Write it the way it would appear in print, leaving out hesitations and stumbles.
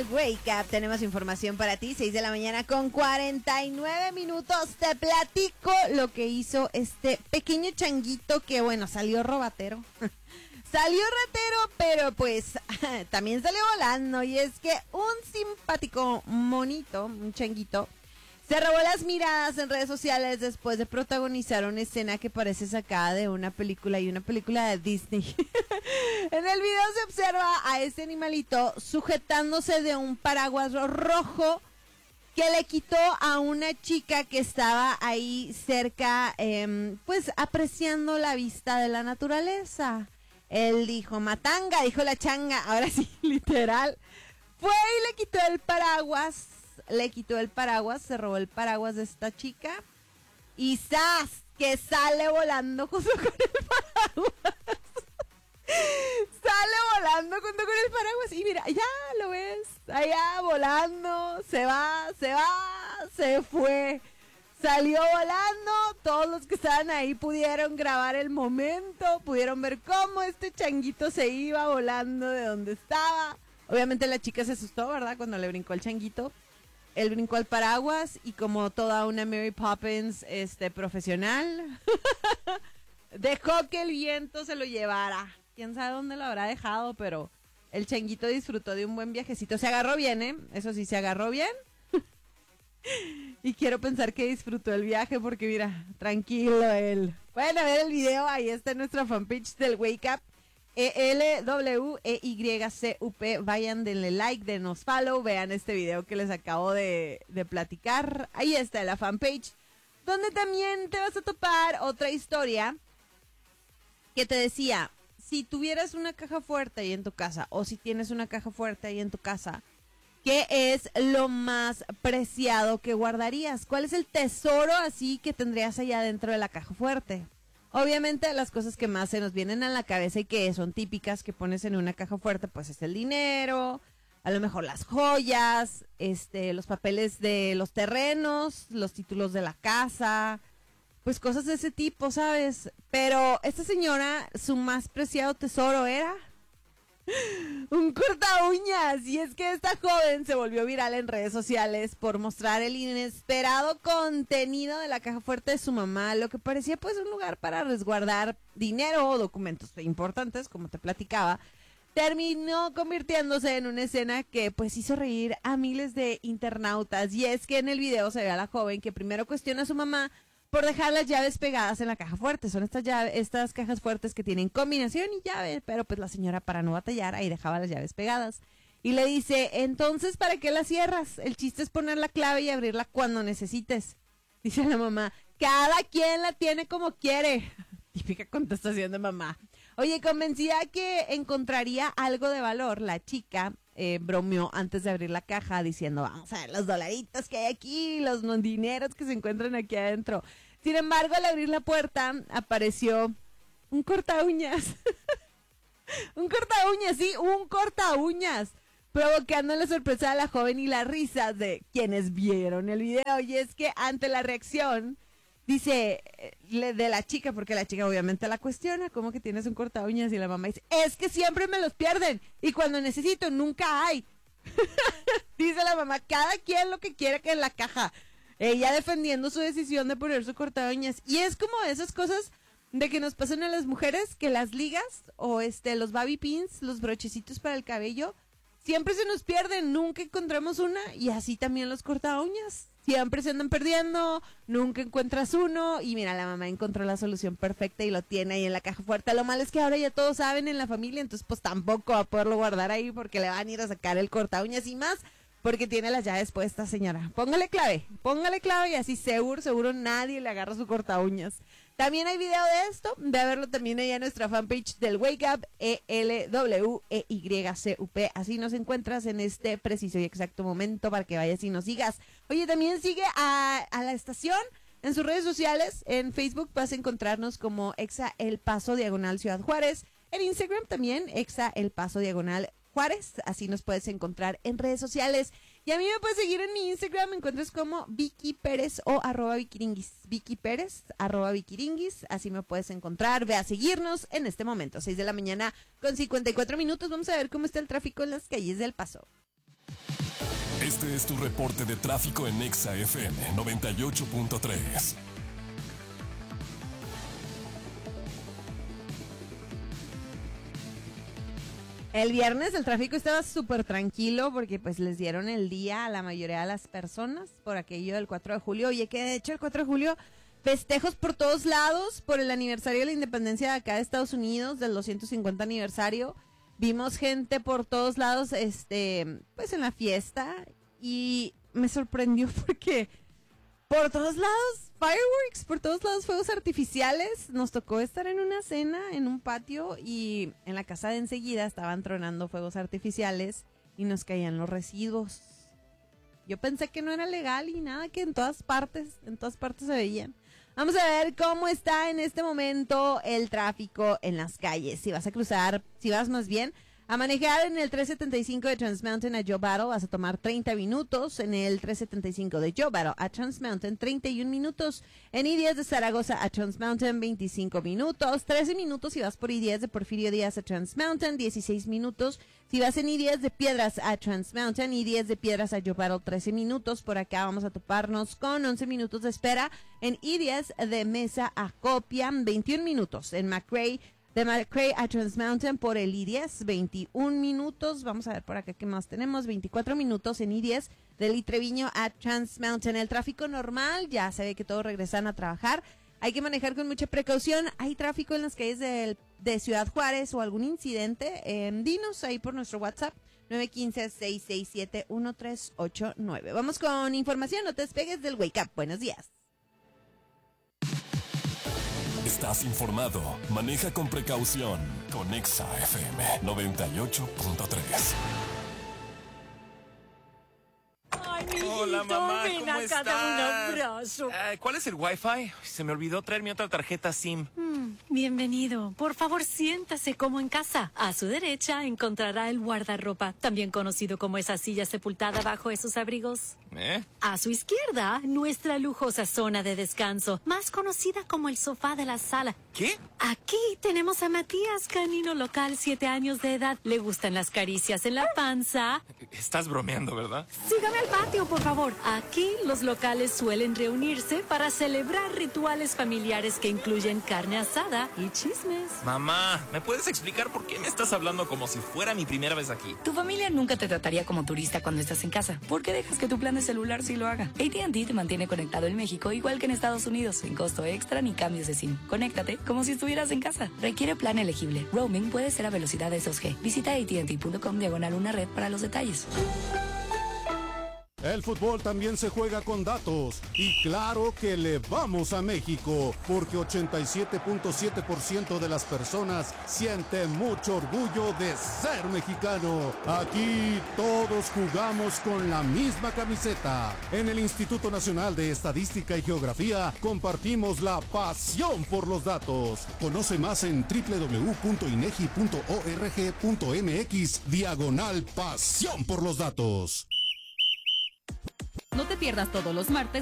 del Wake Up tenemos información para ti, 6 de la mañana con 49 minutos. Te platico lo que hizo este pequeño changuito que, bueno, salió robatero. Salió ratero, pero pues también salió volando. Y es que un simpático monito, un changuito, se robó las miradas en redes sociales después de protagonizar una escena que parece sacada de una película de Disney. En el video se observa a este animalito sujetándose de un paraguas rojo que le quitó a una chica que estaba ahí cerca, pues apreciando la vista de la naturaleza. Él dijo, matanga, dijo la changa, ahora sí, literal. Fue y le quitó el paraguas. Se robó el paraguas de esta chica y ¡zas! Que sale volando junto con el paraguas. Sale volando junto con el paraguas y mira, ya lo ves, allá volando, se fue. Salió volando, todos los que estaban ahí pudieron grabar el momento, pudieron ver cómo este changuito se iba volando de donde estaba. Obviamente la chica se asustó, ¿verdad? Cuando le brincó el changuito. Él brincó al paraguas y como toda una Mary Poppins profesional, dejó que el viento se lo llevara. Quién sabe dónde lo habrá dejado, pero el changuito disfrutó de un buen viajecito. Se agarró bien, ¿eh? Eso sí, se agarró bien. Y quiero pensar que disfrutó el viaje porque mira, tranquilo él. Pueden ver el video, ahí está en nuestra fanpage del Wake Up. ELWEYCUP, vayan, denle like, denos follow, vean este video que les acabo de platicar, ahí está en la fanpage, donde también te vas a topar otra historia que te decía, si tuvieras una caja fuerte ahí en tu casa, o si tienes una caja fuerte ahí en tu casa, ¿qué es lo más preciado que guardarías? ¿Cuál es el tesoro así que tendrías allá dentro de la caja fuerte? Obviamente las cosas que más se nos vienen a la cabeza y que son típicas que pones en una caja fuerte, pues es el dinero, a lo mejor las joyas, los papeles de los terrenos, los títulos de la casa, pues cosas de ese tipo, ¿sabes? Pero esta señora, su más preciado tesoro era un corta uñas, y es que esta joven se volvió viral en redes sociales por mostrar el inesperado contenido de la caja fuerte de su mamá, lo que parecía pues un lugar para resguardar dinero o documentos importantes, como te platicaba, terminó convirtiéndose en una escena que pues hizo reír a miles de internautas, y es que en el video se ve a la joven que primero cuestiona a su mamá por dejar las llaves pegadas en la caja fuerte. Son estas cajas fuertes que tienen combinación y llave, pero pues la señora, para no batallar, ahí dejaba las llaves pegadas. Y le dice, entonces, ¿para qué la cierras? El chiste es poner la clave y abrirla cuando necesites. Dice la mamá, cada quien la tiene como quiere. Típica contestación de mamá. Oye, convencida que encontraría algo de valor, la chica bromeó antes de abrir la caja diciendo, vamos a ver los dolaritos que hay aquí, los dineros que se encuentran aquí adentro. Sin embargo, al abrir la puerta apareció un corta uñas. Un corta uñas, provocando la sorpresa de la joven y las risas de quienes vieron el video. Y es que ante la reacción, dice, de la chica, porque la chica obviamente la cuestiona, ¿cómo que tienes un corta uñas? Y la mamá dice, es que siempre me los pierden y cuando necesito nunca hay. Dice la mamá, cada quien lo que quiera que en la caja. Ella defendiendo su decisión de poner su corta uñas. Y es como esas cosas de que nos pasan a las mujeres, que las ligas o los baby pins, los brochecitos para el cabello, siempre se nos pierden, nunca encontramos una, y así también los corta uñas. Siempre se andan perdiendo, nunca encuentras uno, y mira, la mamá encontró la solución perfecta y lo tiene ahí en la caja fuerte. Lo malo es que ahora ya todos saben en la familia, entonces pues tampoco va a poderlo guardar ahí porque le van a ir a sacar el corta uñas y más, porque tiene las llaves puestas, señora. Póngale clave y así seguro nadie le agarra su corta uñas. También hay video de esto, ve a verlo también allá en nuestra fanpage del Wake Up, ELWEYCUP, así nos encuentras en este preciso y exacto momento para que vayas y nos sigas. Oye, también sigue a la estación en sus redes sociales, en Facebook vas a encontrarnos como Exa El Paso / Ciudad Juárez, en Instagram también Exa El Paso / Juárez, así nos puedes encontrar en redes sociales. Y a mí me puedes seguir en mi Instagram, me encuentras como Vicky Pérez o @Vikiringis. Vicky Pérez, @Vikiringis, así me puedes encontrar. Ve a seguirnos en este momento, 6 de la mañana con 54 minutos. Vamos a ver cómo está el tráfico en las calles del Paso. Este es tu reporte de tráfico en Exa FM 98.3. El viernes el tráfico estaba súper tranquilo porque pues les dieron el día a la mayoría de las personas por aquello del 4 de julio. Oye, que de hecho el 4 de julio festejos por todos lados por el aniversario de la independencia de acá de Estados Unidos, del 250 aniversario. Vimos gente por todos lados, pues en la fiesta, y me sorprendió porque por todos lados fireworks, por todos lados fuegos artificiales. Nos tocó estar en una cena, en un patio, y en la casa de enseguida estaban tronando fuegos artificiales y nos caían los residuos. Yo pensé que no era legal y nada, que en todas partes se veían. Vamos a ver cómo está en este momento el tráfico en las calles. Si vas a cruzar, si vas más bien a manejar en el 375 de Trans Mountain a Joe Battle, vas a tomar 30 minutos. En el 375 de Joe Battle a Trans Mountain, 31 minutos. En I-10 de Zaragoza a Trans Mountain, 25 minutos. 13 minutos si vas por I-10 de Porfirio Díaz a Trans Mountain, 16 minutos. Si vas en I-10 de Piedras a Trans Mountain, I-10 de Piedras a Joe Battle, 13 minutos. Por acá vamos a toparnos con 11 minutos de espera. En I-10 de Mesa a Copia, 21 minutos. En McRae, de McRae a Trans Mountain por el I-10, 21 minutos. Vamos a ver por acá qué más tenemos. 24 minutos en I-10 del Treviño a Trans Mountain. El tráfico normal, ya se ve que todos regresan a trabajar. Hay que manejar con mucha precaución. Hay tráfico en las calles de Ciudad Juárez o algún incidente. Dinos ahí por nuestro WhatsApp, 915-667-1389. Vamos con información, no te despegues del Wake Up. Buenos días. Estás informado. Maneja con precaución. Con Exa FM 98.3. Ay, mi Hola, mamá, ven ¿cómo acá, estás? dame un abrazo. ¿Cuál es el Wi-Fi? Se me olvidó traer mi otra tarjeta SIM. Bienvenido. Por favor, siéntase como en casa. A su derecha encontrará el guardarropa, también conocido como esa silla sepultada bajo esos abrigos. A su izquierda, nuestra lujosa zona de descanso, más conocida como el sofá de la sala. ¿Qué? Aquí tenemos a Matías, canino local, 7 años de edad. Le gustan las caricias en la panza. Estás bromeando, ¿verdad? Sígame al patio, por favor. Aquí los locales suelen reunirse para celebrar rituales familiares que incluyen carne asada y chismes. Mamá, ¿me puedes explicar por qué me estás hablando como si fuera mi primera vez aquí? Tu familia nunca te trataría como turista cuando estás en casa. ¿Por qué dejas que tu plan de celular sí lo haga? AT&T te mantiene conectado en México igual que en Estados Unidos, sin costo extra ni cambios de SIM. Conéctate como si estuvieras en casa. Requiere plan elegible. Roaming puede ser a velocidades 2G. Visita AT&T.com/una red para los detalles. El fútbol también se juega con datos y claro que le vamos a México porque 87.7% de las personas sienten mucho orgullo de ser mexicano. Aquí todos jugamos con la misma camiseta. En el Instituto Nacional de Estadística y Geografía compartimos la pasión por los datos. Conoce más en www.inegi.org.mx/pasión por los datos. No te pierdas todos los martes